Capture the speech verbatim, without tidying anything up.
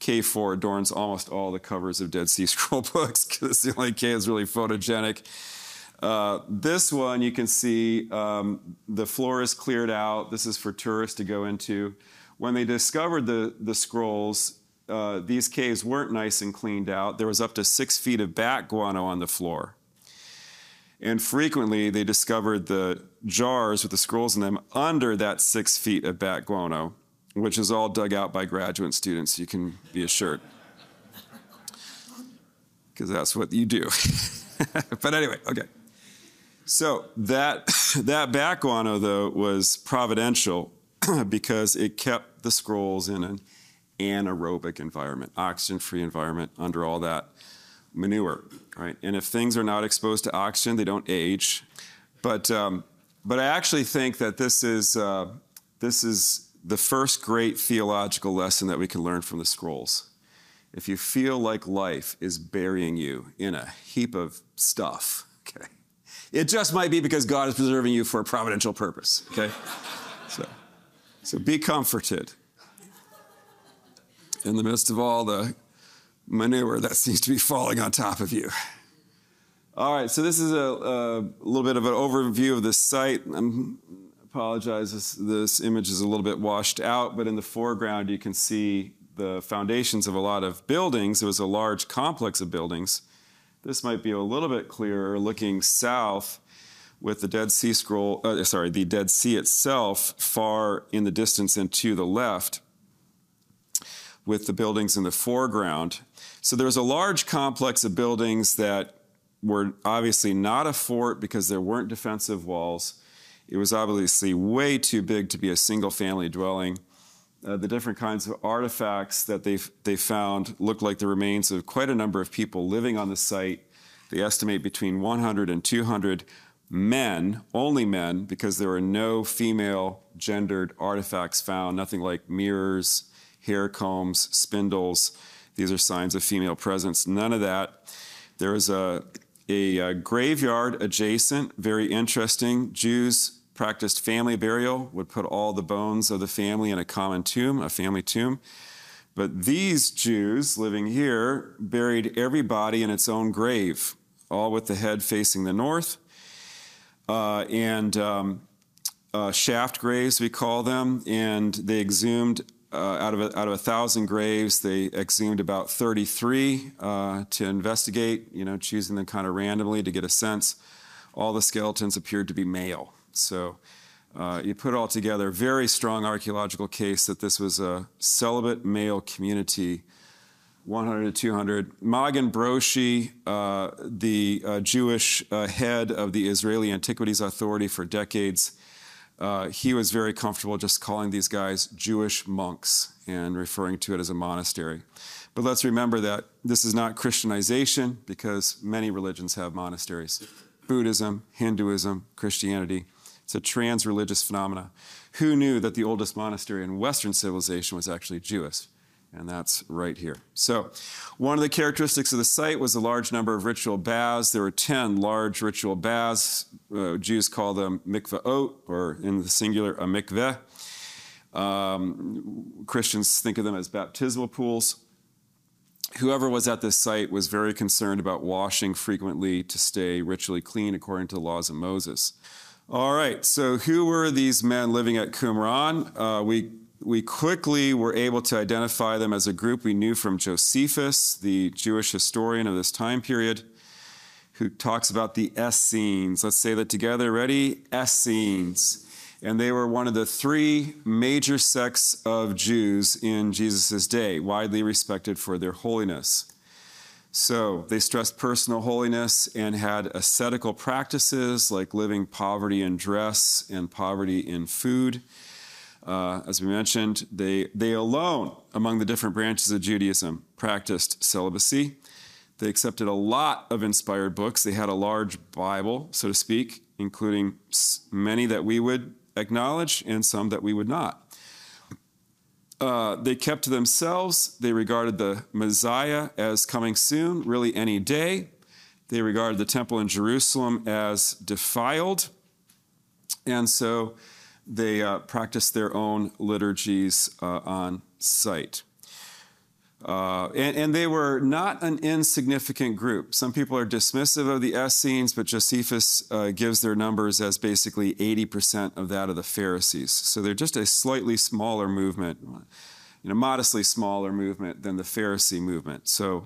K four adorns almost all the covers of Dead Sea Scroll books because it's the only K that's really photogenic. Uh, this one, you can see um, the floor is cleared out. This is for tourists to go into. When they discovered the, the scrolls, uh, these caves weren't nice and cleaned out. There was up to six feet of bat guano on the floor. And frequently, they discovered the jars with the scrolls in them under that six feet of bat guano, which is all dug out by graduate students, you can be assured. Because that's what you do. But anyway, okay. So that, that bat guano, though, was providential because it kept the scrolls in an anaerobic environment, oxygen-free environment under all that manure, right? And if things are not exposed to oxygen, they don't age. But, um, but I actually think that this is, uh, this is the first great theological lesson that we can learn from the scrolls. If you feel like life is burying you in a heap of stuff, okay, it just might be because God is preserving you for a providential purpose, okay? So, so be comforted in the midst of all the manure that seems to be falling on top of you. All right, so this is a, a little bit of an overview of the site. I apologize, this, this image is a little bit washed out, but in the foreground you can see the foundations of a lot of buildings. It was a large complex of buildings. This might be a little bit clearer looking south with the Dead Sea Scroll, uh, sorry, the Dead Sea itself far in the distance and to the left with the buildings in the foreground. So there was a large complex of buildings that were obviously not a fort because there weren't defensive walls. It was obviously way too big to be a single family dwelling. Uh, the different kinds of artifacts that they they found looked like the remains of quite a number of people living on the site. They estimate between one hundred and two hundred men, only men, because there were no female gendered artifacts found, nothing like mirrors, hair combs, spindles. These are signs of female presence, none of that. There was a, a, a graveyard adjacent, very interesting. Jews practiced family burial, would put all the bones of the family in a common tomb, a family tomb. But these Jews living here buried everybody in its own grave, all with the head facing the north. Uh, and um, uh, shaft graves, we call them, and they exhumed, uh, out, of a, out of a thousand graves, they exhumed about thirty-three uh, to investigate, you know, choosing them kind of randomly to get a sense. All the skeletons appeared to be male. So uh, you put it all together, very strong archaeological case that this was a celibate male community, one hundred to two hundred. Magen Broshi, uh, the uh, Jewish uh, head of the Israeli Antiquities Authority for decades, uh, he was very comfortable just calling these guys Jewish monks and referring to it as a monastery. But let's remember that this is not Christianization because many religions have monasteries. Buddhism, Hinduism, Christianity. It's a trans-religious phenomena. Who knew that the oldest monastery in Western civilization was actually Jewish? And that's right here. So one of the characteristics of the site was a large number of ritual baths. There were ten large ritual baths. Uh, Jews call them mikvaot, or in the singular, a mikveh. Um, Christians think of them as baptismal pools. Whoever was at this site was very concerned about washing frequently to stay ritually clean according to the laws of Moses. All right, so who were these men living at Qumran? Uh, we, we quickly were able to identify them as a group we knew from Josephus, the Jewish historian of this time period, who talks about the Essenes. Let's say that together. Ready? Essenes. And they were one of the three major sects of Jews in Jesus' day, widely respected for their holiness. So they stressed personal holiness and had ascetical practices like living poverty in dress and poverty in food. Uh, as we mentioned, they, they alone, among the different branches of Judaism, practiced celibacy. They accepted a lot of inspired books. They had a large Bible, so to speak, including many that we would acknowledge and some that we would not. Uh, they kept to themselves. They regarded the Messiah as coming soon, really any day. They regarded the temple in Jerusalem as defiled. And so they uh, practiced their own liturgies uh, on site. Uh, and, and they were not an insignificant group. Some people are dismissive of the Essenes, but Josephus uh, gives their numbers as basically eighty percent of that of the Pharisees. So they're just a slightly smaller movement, you know, modestly smaller movement than the Pharisee movement. So